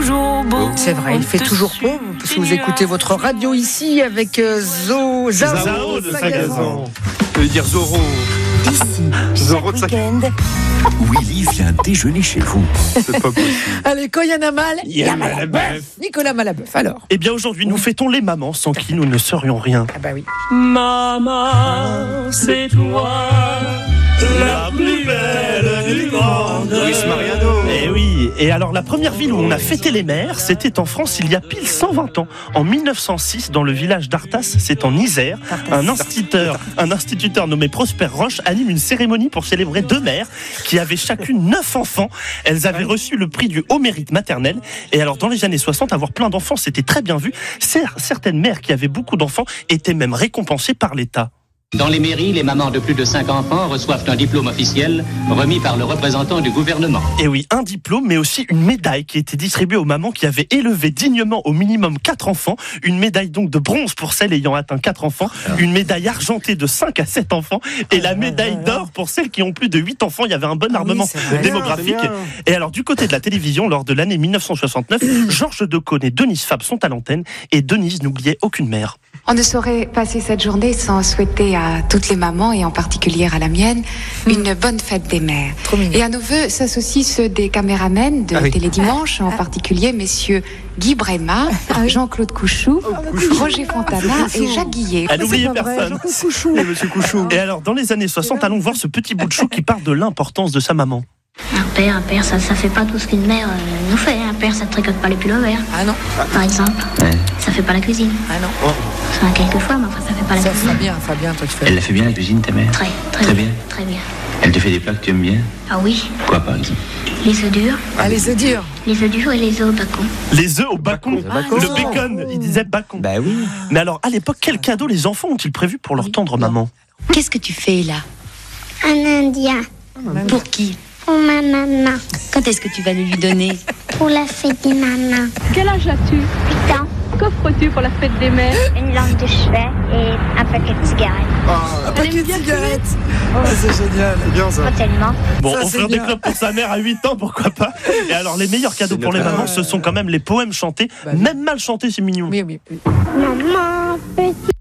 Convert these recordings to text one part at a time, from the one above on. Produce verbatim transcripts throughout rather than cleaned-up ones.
toujours beau. C'est vrai, il fait toujours beau, parce que vous écoutez votre radio ici avec euh, Zo, Zao, Zao de Sagazan. Sagazan. Je veux dire Zorro. Ici, Zorro chaque de Sagazan. week-end, Willy vient déjeuner chez vous. C'est pas possible. Allez, quand il y en a mal, il y a mal à Malabeuf. bœuf. Nicolas Malabeuf, alors. Eh bien aujourd'hui, nous fêtons les mamans sans qui nous ne serions rien. Ah bah oui. Maman, c'est toi, la plus belle du monde. Luis Mariano. Eh oui, et alors la première ville où on a fêté les mères, c'était en France il y a pile cent vingt ans. En mille neuf cent six, dans le village d'Artas, c'est en Isère. Un instituteur, un instituteur nommé Prosper Roche anime une cérémonie pour célébrer deux mères qui avaient chacune neuf enfants. Elles avaient reçu le prix du haut mérite maternel. Et alors dans les années soixante, avoir plein d'enfants, c'était très bien vu. Certaines mères qui avaient beaucoup d'enfants étaient même récompensées par l'État. Dans les mairies, les mamans de plus de cinq enfants reçoivent un diplôme officiel remis par le représentant du gouvernement. Et oui, un diplôme, mais aussi une médaille qui était distribuée aux mamans qui avaient élevé dignement au minimum quatre enfants. Une médaille donc de bronze pour celles ayant atteint quatre enfants. Une médaille argentée de cinq à sept enfants. Et la médaille d'or pour celles qui ont plus de huit enfants. Il y avait un bon armement oui, c'est démographique. bien, Et alors, du côté de la télévision, lors de l'année mille neuf cent soixante-neuf, Georges Decaune et Denise Fabre sont à l'antenne. Et Denise n'oubliait aucune mère. On ne saurait passer cette journée sans souhaiter à toutes les mamans, et en particulier à la mienne, une bonne fête des mères. Trop mignon. Et à nos vœux s'associent ceux des caméramens de Ah oui. Télédimanche, en particulier messieurs Guy Bréma, Jean-Claude Couchou, Roger Fontana et Jacques Guillet. Elle n'oubliait personne. Et Monsieur Couchou. Et alors, dans les années soixante, allons voir ce petit bout de chou qui parle de l'importance de sa maman. Un père, un père, ça, ça fait pas tout ce qu'une mère euh, nous fait. Un père, ça tricote pas les pulls au vert, Ah non, par exemple. Ouais. Ça fait pas la cuisine. ah non. Enfin, quelquefois, mais enfin, ça fait pas la Ça, cuisine. Fabien, Fabien, toi tu fais. Elle la fait bien la cuisine, ta mère? Très, très, Très bien. bien. Très bien. Elle te fait des plats que tu aimes bien? Ah oui, Quoi par exemple? les œufs durs, Allez, c'est dur. les œufs durs et les œufs au bacon. Les œufs au bacon. bacon. Le bacon, il disait bacon. Bah oui. Mais alors, à l'époque, quel cadeau les enfants ont-ils prévu pour leur tendre maman? Qu'est-ce que tu fais là? Un indien Pour qui? pour ma maman, Quand est-ce que tu vas le lui donner? pour la fête des mamans. Quel âge as-tu? huit ans, Qu'offres-tu pour la fête des mères? une lampe de chevet et un paquet de cigarettes. Un paquet de cigarettes. Oh, c'est génial. C'est bien ça. Pas tellement. Bon, Ça, offrir c'est des bien. clopes pour sa mère à huit ans, pourquoi pas? Et alors, les meilleurs cadeaux C'est pour les notre- mamans, ce sont quand même les poèmes chantés. Bah oui. Même mal chantés, c'est mignon. Oui, oui, oui. Maman, petit,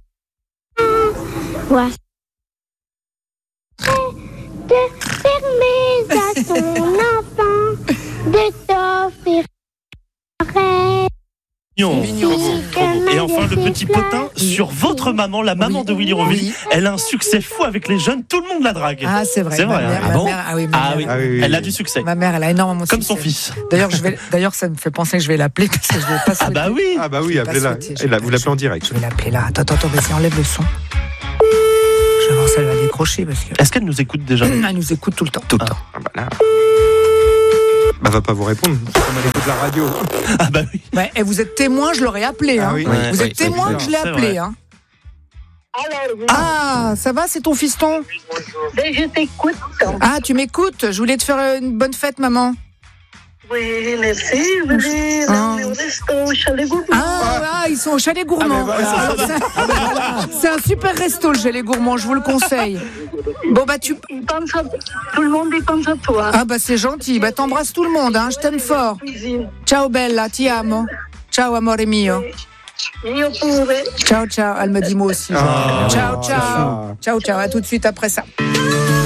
voici de permettre à ton enfant de t'offrir un rêve. Mignon. Mignon. Et enfin, le petit potin sur votre maman, la maman Oui. de Willy Rovelli. Oui. Elle a un succès fou avec les jeunes, tout le monde la drague. Ah, c'est vrai. C'est ma vrai, mère, hein. ma Ah bon mère- ah oui, ma Ah mère- oui. Ah oui, oui, Elle a oui. du succès. Ma mère, elle a énormément de Comme son succès. fils. D'ailleurs, je vais, d'ailleurs, ça me fait penser que je vais l'appeler parce que je vais pas Ah bah oui. Ah bah Je oui, vais pas appelez-la. souhaiter, je Et là, vais vous pas l'appelez en direct. Je vais l'appeler là. Attends, attends, vas-y, enlève le son. Je vais voir si elle va décrocher parce que. Est-ce qu'elle nous écoute déjà? Elle nous écoute tout le temps. Tout le temps. Ah bah là. Bah va pas vous répondre. Comme elle écoute la radio. Ah bah oui. Ouais, et vous êtes témoin, je l'aurais appelé. Ah Hein. oui. Ouais, Vous ouais, êtes témoin que je l'ai c'est appelé. vrai. Hein. Ah, ça va, c'est ton fiston? Je t'écoute. Ah, tu m'écoutes? Je voulais te faire une bonne fête, maman. Oui, merci. Venez, Ah. au resto, au chalet gourmand. Ah, ah, ils sont au Chalet Gourmand. Ah, mais voilà. Alors, c'est- c'est un super resto, le Chalet Gourmand, je vous le conseille. Bon, bah, tu. Il pense à- Tout le monde y pense à toi. Ah, bah, c'est gentil. Bah, t'embrasses tout le monde, hein. Je t'aime fort. Cuisine. Ciao, bella, ti amo. Ciao, amore mio. Io pure. Ciao, ciao. Elle me dit moi aussi. Ah. Ciao, ciao. Ciao, ciao. À tout de suite après ça.